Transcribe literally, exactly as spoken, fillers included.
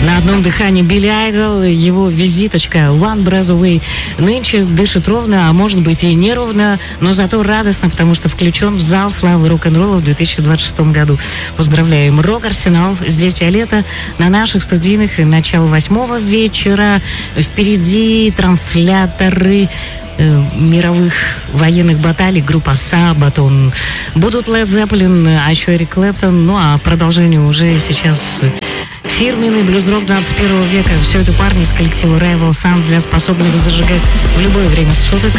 На одном дыхании Билли Айдол, его визиточка One Breath Away нынче дышит ровно, а может быть и неровно, но зато радостно, потому что включен в зал славы рок-н-ролла в две тысячи двадцать шестом году. Поздравляем, Рок-Арсенал. Здесь Виолетта на наших студийных. Начало восьмого вечера. Впереди трансляторы э, мировых военных баталий. Группа Sabaton. Будут Led Zeppelin, а еще Эрик Клэптон. Ну а продолжение уже сейчас... Фирменный блюз-рок двадцать первого века. Все это парни из коллектива Rival Sons, для способных зажигать в любое время суток.